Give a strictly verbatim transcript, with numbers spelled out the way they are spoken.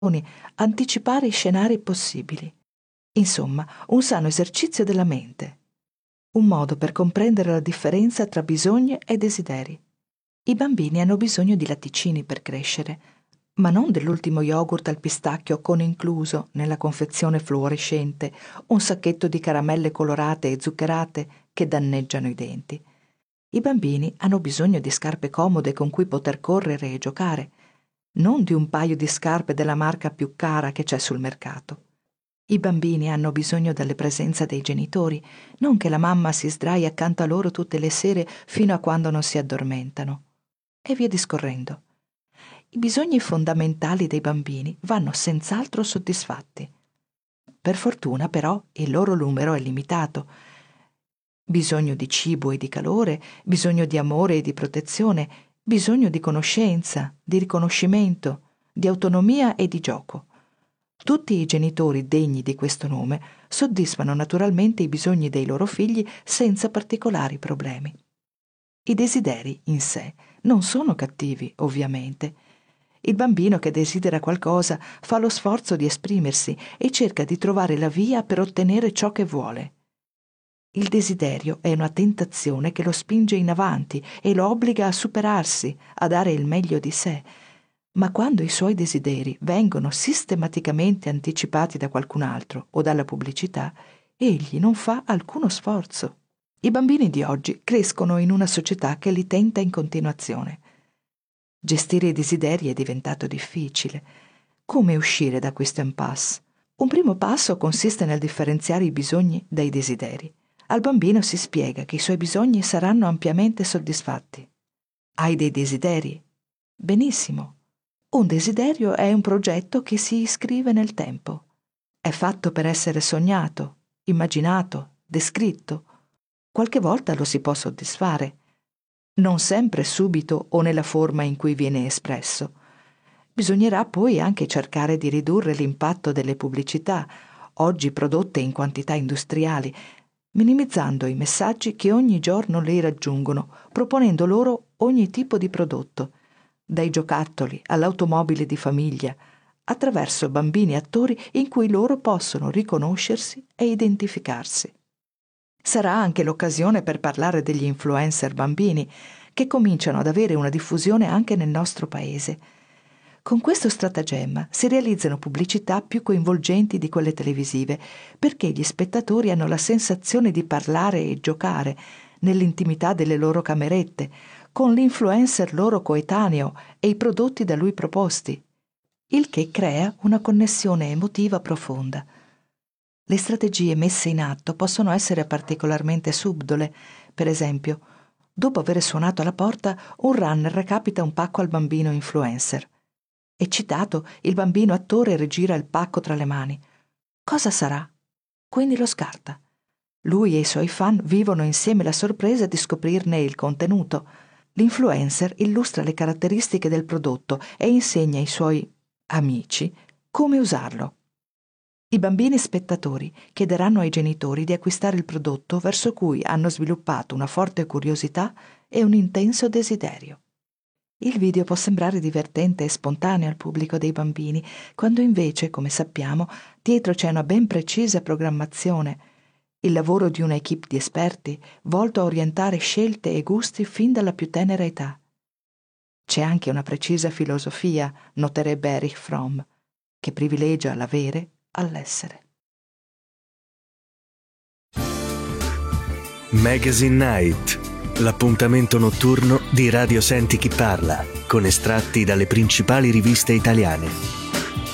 anticipare i scenari possibili. Insomma, un sano esercizio della mente. Un modo per comprendere la differenza tra bisogni e desideri. I bambini hanno bisogno di latticini per crescere, ma non dell'ultimo yogurt al pistacchio con incluso, nella confezione fluorescente, un sacchetto di caramelle colorate e zuccherate che danneggiano i denti. I bambini hanno bisogno di scarpe comode con cui poter correre e giocare, non di un paio di scarpe della marca più cara che c'è sul mercato. I bambini hanno bisogno della presenza dei genitori, non che la mamma si sdrai accanto a loro tutte le sere fino a quando non si addormentano. E via discorrendo. I bisogni fondamentali dei bambini vanno senz'altro soddisfatti. Per fortuna, però, il loro numero è limitato. Bisogno di cibo e di calore, bisogno di amore e di protezione, bisogno di conoscenza, di riconoscimento, di autonomia e di gioco. Tutti i genitori degni di questo nome soddisfano naturalmente i bisogni dei loro figli senza particolari problemi. I desideri in sé non sono cattivi, ovviamente. Il bambino che desidera qualcosa fa lo sforzo di esprimersi e cerca di trovare la via per ottenere ciò che vuole. Il desiderio è una tentazione che lo spinge in avanti e lo obbliga a superarsi, a dare il meglio di sé. Ma quando i suoi desideri vengono sistematicamente anticipati da qualcun altro o dalla pubblicità, egli non fa alcuno sforzo. I bambini di oggi crescono in una società che li tenta in continuazione. Gestire i desideri è diventato difficile. Come uscire da questo impasse? Un primo passo consiste nel differenziare i bisogni dai desideri. Al bambino si spiega che i suoi bisogni saranno ampiamente soddisfatti. Hai dei desideri? Benissimo. Un desiderio è un progetto che si iscrive nel tempo. È fatto per essere sognato, immaginato, descritto. Qualche volta lo si può soddisfare. Non sempre subito o nella forma in cui viene espresso. Bisognerà poi anche cercare di ridurre l'impatto delle pubblicità, oggi prodotte in quantità industriali, minimizzando i messaggi che ogni giorno le raggiungono, proponendo loro ogni tipo di prodotto, dai giocattoli all'automobile di famiglia, attraverso bambini attori in cui loro possono riconoscersi e identificarsi. Sarà anche l'occasione per parlare degli influencer bambini, che cominciano ad avere una diffusione anche nel nostro paese. Con questo stratagemma si realizzano pubblicità più coinvolgenti di quelle televisive, perché gli spettatori hanno la sensazione di parlare e giocare nell'intimità delle loro camerette, con l'influencer loro coetaneo e i prodotti da lui proposti, il che crea una connessione emotiva profonda. Le strategie messe in atto possono essere particolarmente subdole. Per esempio, dopo aver suonato alla porta, un runner recapita un pacco al bambino influencer. Eccitato, il bambino attore rigira il pacco tra le mani. Cosa sarà? Quindi lo scarta. Lui e i suoi fan vivono insieme la sorpresa di scoprirne il contenuto. L'influencer illustra le caratteristiche del prodotto e insegna ai suoi amici come usarlo. I bambini spettatori chiederanno ai genitori di acquistare il prodotto verso cui hanno sviluppato una forte curiosità e un intenso desiderio. Il video può sembrare divertente e spontaneo al pubblico dei bambini, quando invece, come sappiamo, dietro c'è una ben precisa programmazione, il lavoro di una equipe di esperti volto a orientare scelte e gusti fin dalla più tenera età. C'è anche una precisa filosofia, noterebbe Erich Fromm, che privilegia l'avere all'essere. Magazine Night, l'appuntamento notturno di Radio Senti Chi Parla, con estratti dalle principali riviste italiane.